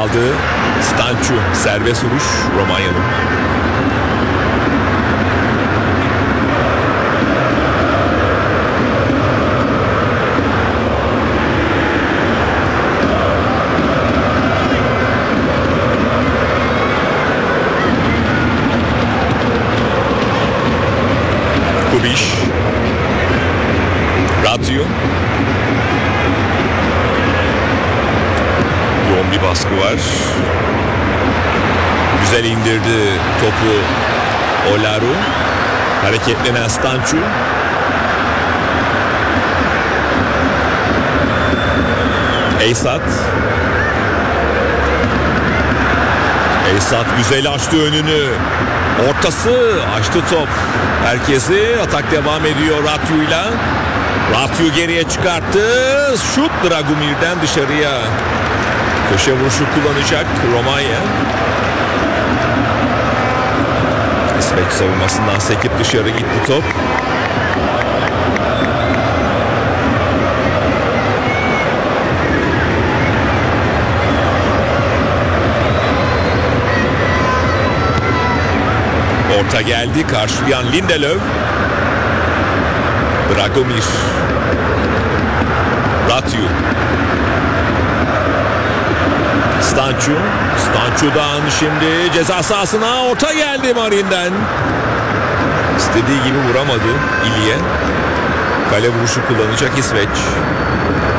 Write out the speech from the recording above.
aldı. Stanciu serbest vuruş Romanya'nın. Kubiş. Ratiu. Yoğun bir baskı var. Güzel indirdi topu Olaru. Hareketlenen Stanciu. Eysat. Eysat güzel açtı önünü. Ortası açtı top. Herkesi atak devam ediyor Ratiu'yla. Ratiu geriye çıkarttı. Şut Dragomir'den dışarıya. Köşe vuruşu kullanacak Romanya. İsveç savunmasından sekip dışarı gitti top. Orta geldi. Karşılayan Lindelöf. Dragomir. Ratiu. Stanciu. Stanciu'dan şimdi ceza sahasına orta geldi Marin'den. İstediği gibi vuramadı İlye. Kale vuruşu kullanacak İsveç.